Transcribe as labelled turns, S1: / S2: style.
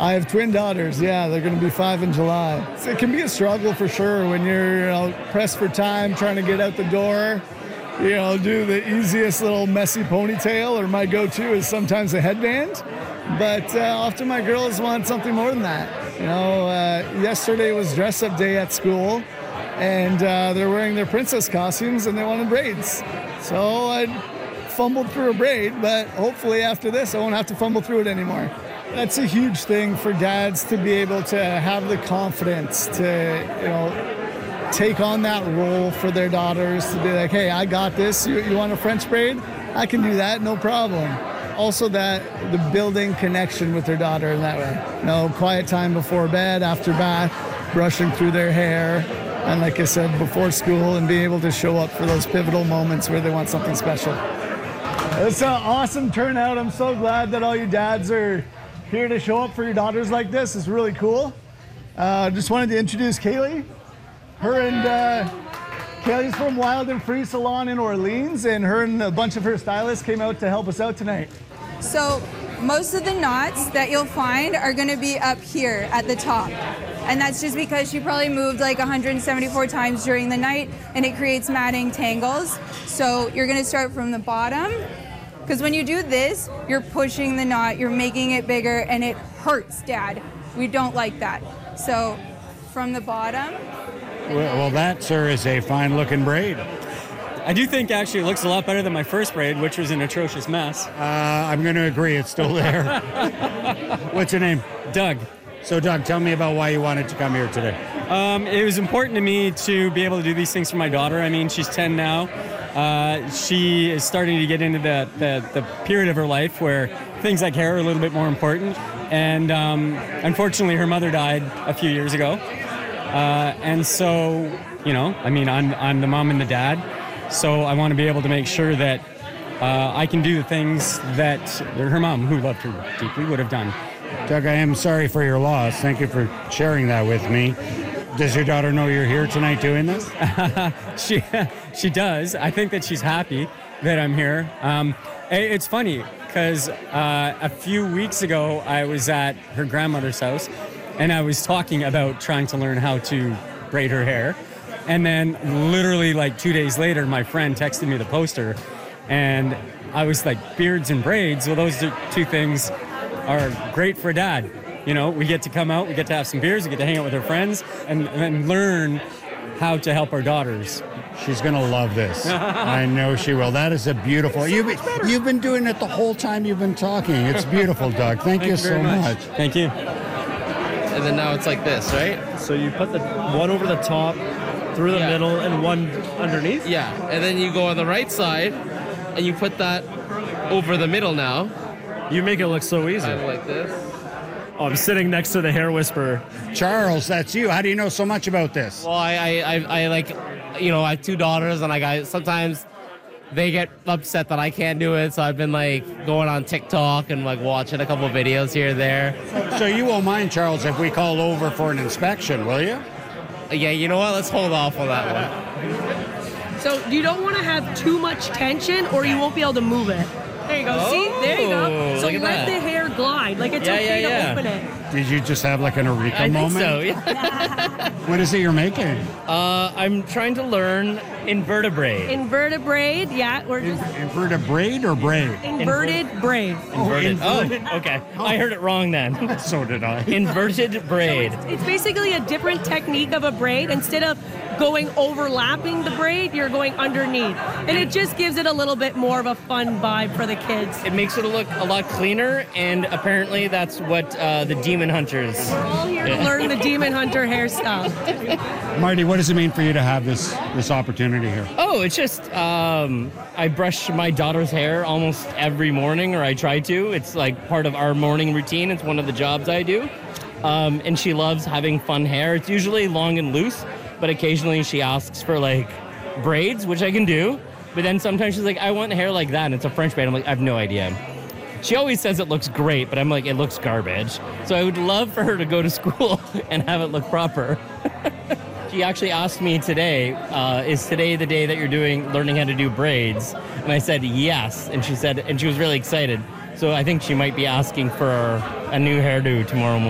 S1: I have twin daughters. Yeah, they're going to be 5 in July. So it can be a struggle for sure when you're pressed for time, trying to get out the door. Do the easiest little messy ponytail, or my go-to is sometimes a headband. But often my girls want something more than that. Yesterday was dress-up day at school, and they're wearing their princess costumes, and they wanted braids. So I fumbled through a braid, but hopefully after this I won't have to fumble through it anymore. That's a huge thing for dads, to be able to have the confidence to, take on that role for their daughters, to be like, hey, I got this. You want a French braid? I can do that, no problem. Also the building connection with their daughter in that way. Quiet time before bed, after bath, brushing through their hair, and like I said, before school, and being able to show up for those pivotal moments where they want something special. It's an awesome turnout. I'm so glad that all you dads are here to show up for your daughters like this. It's really cool. Just wanted to introduce Kaylee. Her and Kaylee's from Wild and Free Salon in Orleans, and her and a bunch of her stylists came out to help us out tonight.
S2: So most of the knots that you'll find are going to be up here at the top. And that's just because she probably moved like 174 times during the night, and it creates matting tangles. So you're going to start from the bottom, because when you do this, you're pushing the knot, you're making it bigger, and it hurts, Dad. We don't like that. So from the bottom.
S3: Well, that, sir, is a fine-looking braid.
S4: I do think actually it looks a lot better than my first braid, which was an atrocious mess.
S3: I'm going to agree. It's still there. What's your name?
S4: Doug.
S3: So, Doug, tell me about why you wanted to come here today.
S4: It was important to me to be able to do these things for my daughter. I mean, she's 10 now. She is starting to get into the period of her life where things like hair are a little bit more important. And unfortunately, her mother died a few years ago. And so, I'm the mom and the dad. So I want to be able to make sure that I can do the things that her mom, who loved her deeply, would have done.
S3: Doug, I am sorry for your loss. Thank you for sharing that with me. Does your daughter know you're here tonight doing this?
S4: She does. I think that she's happy that I'm here. It's funny because a few weeks ago I was at her grandmother's house, and I was talking about trying to learn how to braid her hair. And then literally like 2 days later, my friend texted me the poster, and I was like, beards and braids, well, those two things are great for dad. We get to come out, we get to have some beers, we get to hang out with our friends, and learn how to help our daughters.
S3: She's going to love this. I know she will. That is a beautiful... You've been doing it the whole time you've been talking. It's beautiful, Doug. Thank you so much.
S4: Thank you.
S5: And then now it's like this, right?
S6: So you put the one over the top, through the middle, and one underneath?
S5: Yeah, and then you go on the right side, and you put that over the middle now.
S6: You make it look so easy.
S5: Kind of like this.
S6: Oh, I'm sitting next to the hair whisperer.
S3: Charles, that's you. How do you know so much about this?
S5: Well, I like, I have 2 daughters, and sometimes they get upset that I can't do it, so I've been like going on TikTok and like watching a couple videos here and there.
S3: So you won't mind, Charles, if we call over for an inspection, will you?
S5: Yeah, you know what? Let's hold off on that one.
S7: So you don't want to have too much tension, or you won't be able to move it. There you go.
S5: Oh,
S7: see? There you go. So
S5: look at
S7: let
S5: that.
S7: the hair glide. Like it's okay to open it.
S3: Did you just have like an eureka moment?
S5: I think so, yeah.
S3: What is it you're making?
S8: I'm trying to learn invertebrate.
S7: Inverted braid, yeah. We're just
S3: Inverted braid or braid?
S7: inverted braid.
S8: Inverted. Oh, okay. I heard it wrong then.
S3: So did I.
S8: Inverted braid.
S7: It's basically a different technique of a braid. Instead of going overlapping the braid, you're going underneath. And it just gives it a little bit more of a fun vibe for the kids.
S8: It makes it look a lot cleaner, and apparently that's what the Demon Hunters...
S7: We're all here to learn the Demon Hunter hairstyle.
S3: Marty, what does it mean for you to have this opportunity here?
S8: Oh, it's just, I brush my daughter's hair almost every morning, or I try to. It's like part of our morning routine. It's one of the jobs I do. And she loves having fun hair. It's usually long and loose, but occasionally she asks for like braids, which I can do. But then sometimes she's like, I want hair like that, and it's a French braid. I'm like, I have no idea. She always says it looks great, but I'm like, it looks garbage. So I would love for her to go to school and have it look proper. She actually asked me today, is today the day that you're learning how to do braids? And I said, yes. And she was really excited. So I think she might be asking for a new hairdo tomorrow morning.